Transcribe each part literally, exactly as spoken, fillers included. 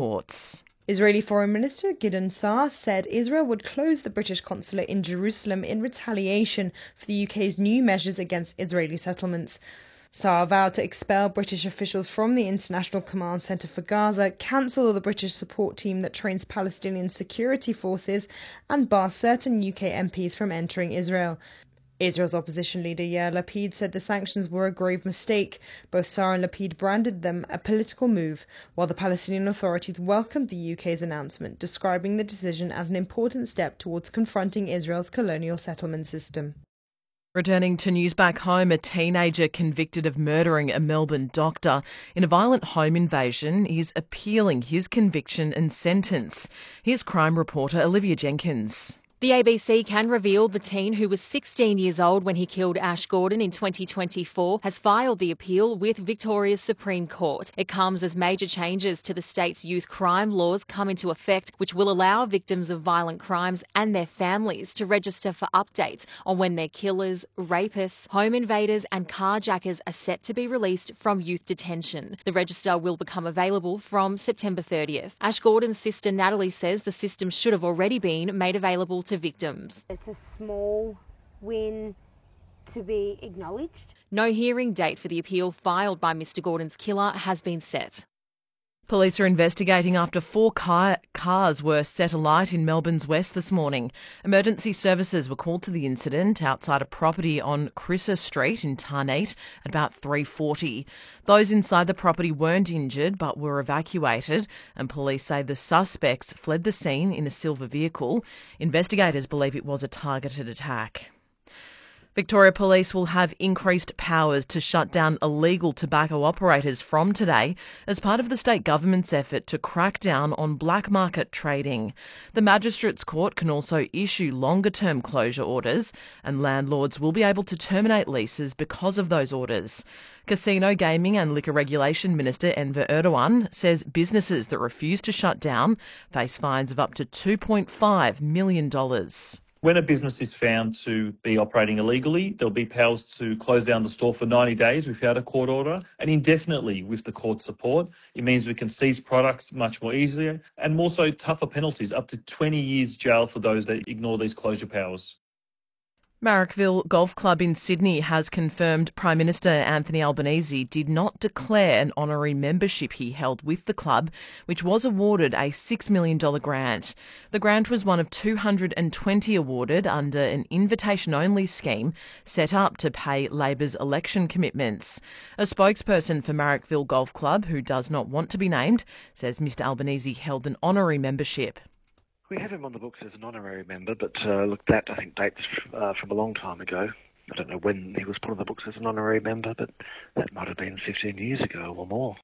reports. Israeli Foreign Minister Gideon Saar said Israel would close the British consulate in Jerusalem in retaliation for the U K's new measures against Israeli settlements. Saar vowed to expel British officials from the International Command Centre for Gaza, cancel the British support team that trains Palestinian security forces, and bar certain U K M Ps from entering Israel. Israel's opposition leader Yair Lapid said the sanctions were a grave mistake. Both Saar and Lapid branded them a political move, while the Palestinian authorities welcomed the U K's announcement, describing the decision as an important step towards confronting Israel's colonial settlement system. Returning to news back home, a teenager convicted of murdering a Melbourne doctor in a violent home invasion is appealing his conviction and sentence. Here's crime reporter Olivia Jenkins. The A B C can reveal the teen, who was sixteen years old when he killed Ash Gordon in twenty twenty-four, has filed the appeal with Victoria's Supreme Court. It comes as major changes to the state's youth crime laws come into effect, which will allow victims of violent crimes and their families to register for updates on when their killers, rapists, home invaders and carjackers are set to be released from youth detention. The register will become available from September thirtieth. Ash Gordon's sister Natalie says the system should have already been made available to victims. It's a small win to be acknowledged. No hearing date for the appeal filed by Mister Gordon's killer has been set. Police are investigating after four car- cars were set alight in Melbourne's west this morning. Emergency services were called to the incident outside a property on Crissa Street in Tarneit at about three forty. Those inside the property weren't injured but were evacuated, and police say the suspects fled the scene in a silver vehicle. Investigators believe it was a targeted attack. Victoria Police will have increased powers to shut down illegal tobacco operators from today as part of the state government's effort to crack down on black market trading. The Magistrates Court can also issue longer-term closure orders, and landlords will be able to terminate leases because of those orders. Casino, Gaming and Liquor Regulation Minister Enver Erdogan says businesses that refuse to shut down face fines of up to two point five million dollars. When a business is found to be operating illegally, there'll be powers to close down the store for ninety days without a court order, and indefinitely with the court support. It means we can seize products much more easily, and more so tougher penalties, up to twenty years jail for those that ignore these closure powers. Marrickville Golf Club in Sydney has confirmed Prime Minister Anthony Albanese did not declare an honorary membership he held with the club, which was awarded a six million dollars grant. The grant was one of two hundred twenty awarded under an invitation-only scheme set up to pay Labor's election commitments. A spokesperson for Marrickville Golf Club, who does not want to be named, says Mr Albanese held an honorary membership. We have him on the books as an honorary member, but uh, look, that I think dates uh, from a long time ago. I don't know when he was put on the books as an honorary member, but that might have been fifteen years ago or more.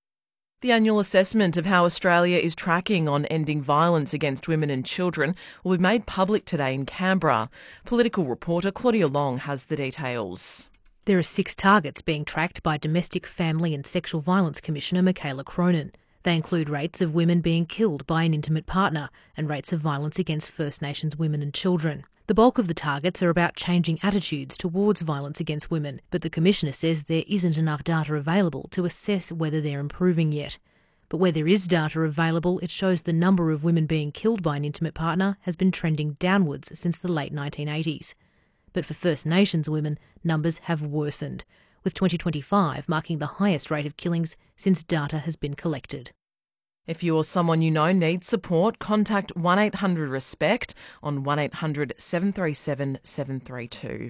The annual assessment of how Australia is tracking on ending violence against women and children will be made public today in Canberra. Political reporter Claudia Long has the details. There are six targets being tracked by Domestic, Family and Sexual Violence Commissioner Michaela Cronin. They include rates of women being killed by an intimate partner and rates of violence against First Nations women and children. The bulk of the targets are about changing attitudes towards violence against women, but the Commissioner says there isn't enough data available to assess whether they're improving yet. But where there is data available, it shows the number of women being killed by an intimate partner has been trending downwards since the late nineteen eighties. But for First Nations women, numbers have worsened, with twenty twenty-five marking the highest rate of killings since data has been collected. If you or someone you know needs support, contact one eight hundred RESPECT on one eight hundred seven three seven seven three two.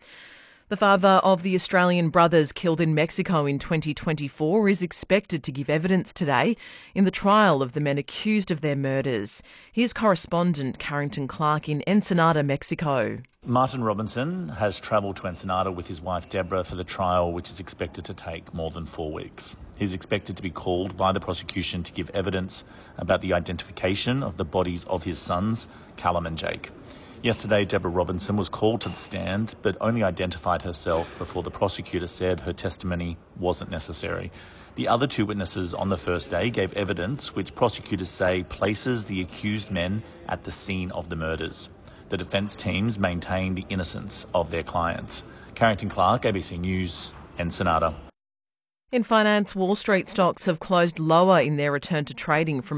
The father of the Australian brothers killed in Mexico in twenty twenty-four is expected to give evidence today in the trial of the men accused of their murders. Here's correspondent Carrington Clark in Ensenada, Mexico. Martin Robinson has travelled to Ensenada with his wife Deborah for the trial, which is expected to take more than four weeks. He's expected to be called by the prosecution to give evidence about the identification of the bodies of his sons, Callum and Jake. Yesterday, Deborah Robinson was called to the stand, but only identified herself before the prosecutor said her testimony wasn't necessary. The other two witnesses on the first day gave evidence which prosecutors say places the accused men at the scene of the murders. The defence teams maintain the innocence of their clients. Carrington Clark, A B C News, Ensenada. In finance, Wall Street stocks have closed lower in their return to trading from